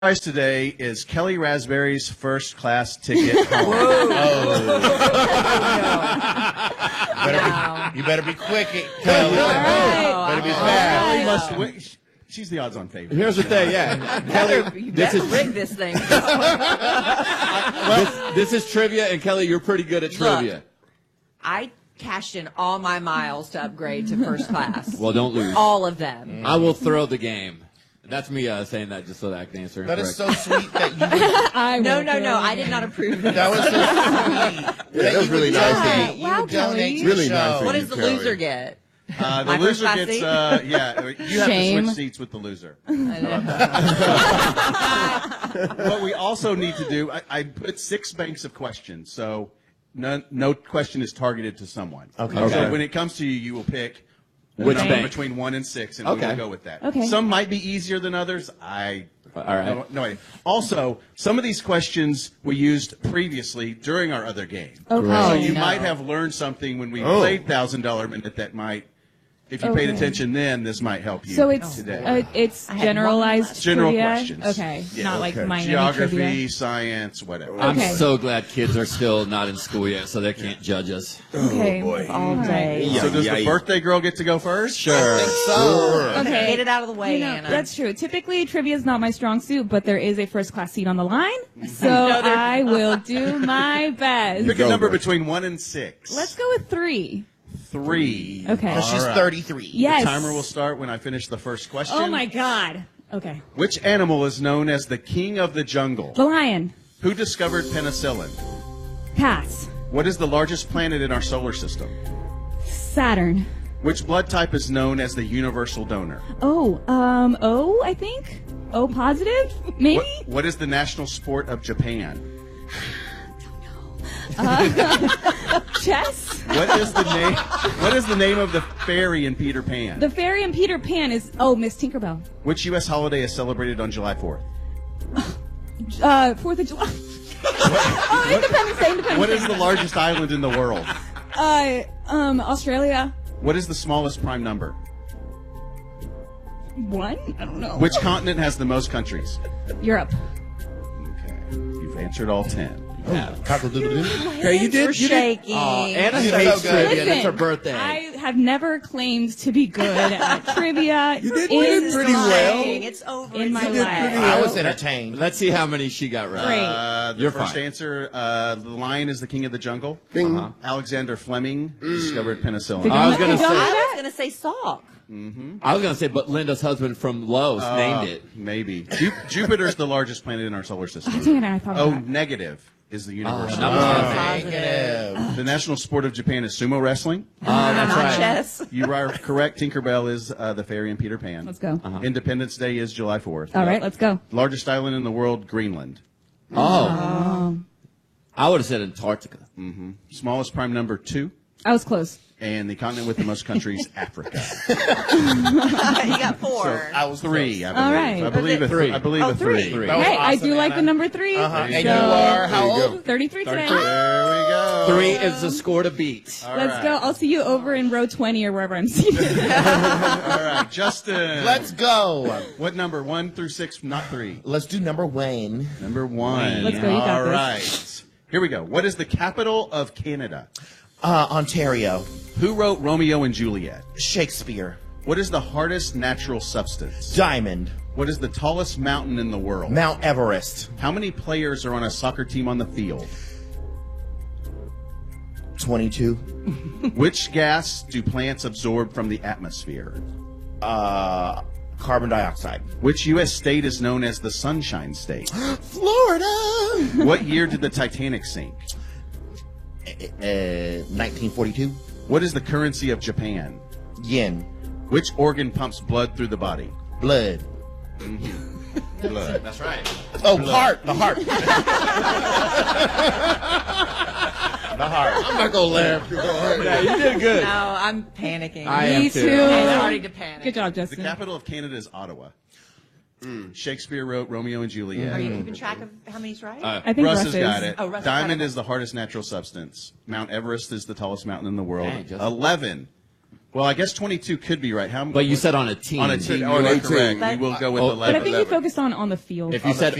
prize today is Kelly Raspberry's first class ticket home. You better be quick, Kelly. Better be fast. Kelly must win. She's the odds-on favorite. Here's the thing, Kelly, you better rig this thing. this is trivia, and Kelly, you're pretty good at trivia. Look, I cashed in all my miles to upgrade to first class. Well, don't lose. All of them. I will throw the game. That's me saying that just so that I can answer. That is so sweet that you would. No, I did not approve this. That was so sweet. That was really nice of you. You would donate to the Really show. nice of What you, does the Kelly. loser get? The My loser first class gets, seat? you have Shame. to switch seats with the loser. What we also need to do, I put 6 banks of questions, so no question is targeted to someone. Okay. So Okay. when it comes to you, you will pick a Which number bank? between 1 and 6, and Okay. we will go with that. Okay. Some might be easier than others. All right. No idea. Also, some of these questions we used previously during our other game. Okay. So you no. might have learned something when we played $1,000 Minute that might, if you paid Okay. attention then, this might help you So it's today. it's I had generalized General trivia? questions. Okay, Yeah, not like okay. Miami Geography, trivia. science, whatever. I'm Okay. so glad kids are still not in school yet, so they can't judge us. Okay. All day. So does the birthday girl get to go first? Sure. Okay. Get it out of the way, Anna. That's true. Typically, trivia is not my strong suit, but there is a first class seat on the line, so I will do my best. Pick a number between 1 and 6. Let's go with 3. 3. Okay. She's All right. 33. Yes. The timer will start when I finish the first question. Oh my God. Okay. Which animal is known as the king of the jungle? The lion. Who discovered penicillin? Pass. What is the largest planet in our solar system? Saturn. Which blood type is known as the universal donor? O, I think. O positive, maybe. What is the national sport of Japan? Chess. What is the name? What is the name of the fairy in Peter Pan? The fairy in Peter Pan is Miss Tinkerbell. Which U.S. holiday is celebrated on July 4th? 4th of July. Independence Day. Independence What Day. is the largest island in the world? Australia. What is the smallest prime number? 1? I don't know. Which continent has the most countries? Europe. Okay, you've answered all 10. Okay, you did. We're shaking. Anna You hates did so good. trivia. That's her Listen, birthday. I have never claimed to be good at trivia You did in pretty well. It's over. in my You did pretty life. well. I was entertained. Let's see how many she got right. Great. The You're first fine. answer, the lion is the king of the jungle. Bing. Alexander Fleming discovered penicillin. Did I was you gonna know say- that? going to say Salk. I was going to say, but Linda's husband from Lowe's named it. Maybe. Jupiter's the largest planet in our solar system. Dang it, I thought of O that. negative is the universal. Positive. The national sport of Japan is sumo wrestling. That's Not right. chess. You are correct. Tinkerbell is the fairy in Peter Pan. Let's go. Independence Day is July 4th. All right, let's go. Largest island in the world, Greenland. Oh. I would have said Antarctica. Smallest prime number, 2. I was close. And the continent with the most countries, Africa. You got 4. I was 3, I believe. All right. I believe a 3. I believe a 3. Three. That was Hey, I awesome, do like Anna. the number 3. And So, you are how There you old? 33 today. There we go. 3 is the score to beat. All Let's right. go. I'll see you over in row 20 or wherever I'm seated. All right, Justin. Let's go. What number? 1 through 6, not 3. Let's do number Wayne. Number 1. Let's go, you got All this. right. Here we go. What is the capital of Canada? Ontario. Who wrote Romeo and Juliet? Shakespeare. What is the hardest natural substance? Diamond. What is the tallest mountain in the world? Mount Everest. How many players are on a soccer team on the field? 22. Which gas do plants absorb from the atmosphere? Carbon dioxide. Which U.S. state is known as the Sunshine State? Florida. What year did the Titanic sink? 1942. What is the currency of Japan? Yen. Which organ pumps blood through the body? Blood. Blood. That's right. Oh, heart. The heart. The heart. I'm not gonna laugh. Yeah, you did good. No, I'm panicking. I am Me too. too. I'm starting to panic. Good job, The Justin. capital of Canada is Ottawa. Shakespeare wrote Romeo and Juliet. Are you keeping track of how many's right? I think Russ Russ has got it. Oh, Russ Diamond got it. is the hardest natural substance. Mount Everest is the tallest mountain in the world. Dang, Justin. 11. Well, I guess 22 could be right. How? But you said on a team. On a team. On You are a team. correct. But- We will go with Oh, But I 11. think you focused on the field. If you said